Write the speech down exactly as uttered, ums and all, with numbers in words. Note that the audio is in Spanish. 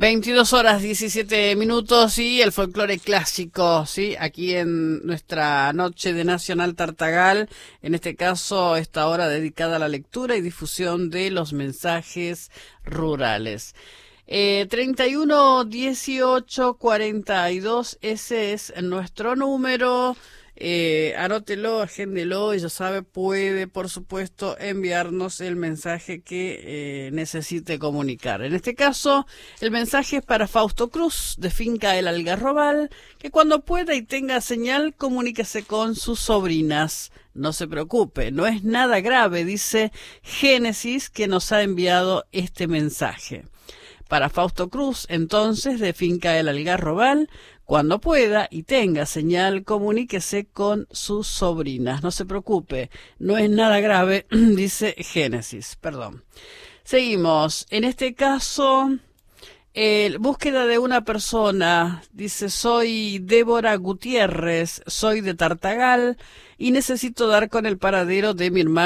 veintidós horas diecisiete minutos y el folclore clásico, ¿sí? Aquí en nuestra noche de Nacional Tartagal, en este caso esta hora dedicada a la lectura y difusión de los mensajes rurales. Eh, treinta y uno dieciocho cuarenta y dos, ese es nuestro número. Eh, anótelo, agéndelo y ya sabe, puede por supuesto enviarnos el mensaje que eh, necesite comunicar. En este caso, el mensaje es para Fausto Cruz, de Finca El Algarrobal, que cuando pueda y tenga señal, comuníquese con sus sobrinas. No se preocupe, no es nada grave, dice Génesis, que nos ha enviado este mensaje. Para Fausto Cruz, entonces, de Finca El Algarrobal, cuando pueda y tenga señal, comuníquese con sus sobrinas. No se preocupe, no es nada grave, dice Génesis, perdón. Seguimos. En este caso, eh, búsqueda de una persona. Dice, soy Débora Gutiérrez, soy de Tartagal y necesito dar con el paradero de mi hermano